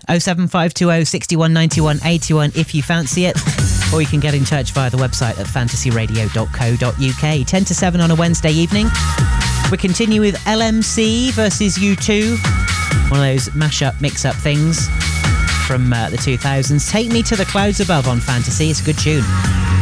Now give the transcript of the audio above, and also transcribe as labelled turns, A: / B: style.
A: 07520 61 91 81 if you fancy it. Or you can get in touch via the website at fantasyradio.co.uk. 10 to 7 on a Wednesday evening. We continue with LMC versus U2. One of those mash-up, mix-up things from the 2000s. Take Me to the Clouds Above on Fantasy. It's a good tune.